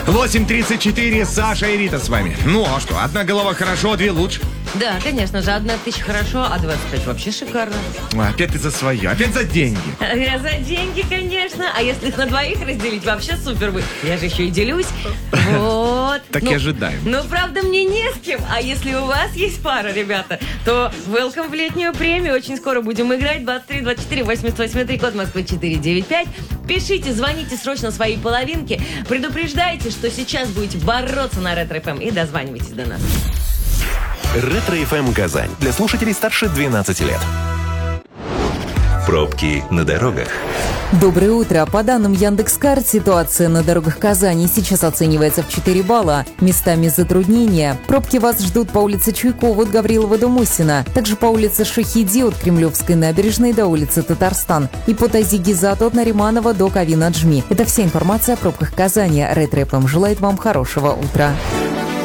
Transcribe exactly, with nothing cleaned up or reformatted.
восемь тридцать четыре, Саша и Рита с вами. Ну, а что, одна голова хорошо, две лучше. Да, конечно же, одна тысяча хорошо, а двадцать пять вообще шикарно. Опять ты за свое, опять за деньги. Я за деньги, конечно. А если их на двоих разделить, вообще супер будет. Я же еще и делюсь. Вот. Так и ожидаем. Ну, правда, мне не с кем. А если у вас есть пара, ребята, то welcome в летнюю премию. Очень скоро будем играть. двадцать три двадцать четыре восемьдесят восемь три, код Москвы четыре девять пять. Пишите, звоните срочно своей половинке. Предупреждайте, что сейчас будете бороться на Ретро-эф эм и дозванивайтесь до нас. Ретро-эф эм Казань. Для слушателей старше двенадцати лет. Пробки на дорогах. Доброе утро. По данным Яндекс.Карт, ситуация на дорогах Казани сейчас оценивается в четыре балла. Местами затруднения. Пробки вас ждут по улице Чуйкова от Гаврилова до Мусина. Также по улице Шахиди от Кремлевской набережной до улицы Татарстан. И по Тази Гизат от Нариманова до Кавина-Джми. Это вся информация о пробках Казани. Ретро-эф эм желает вам хорошего утра.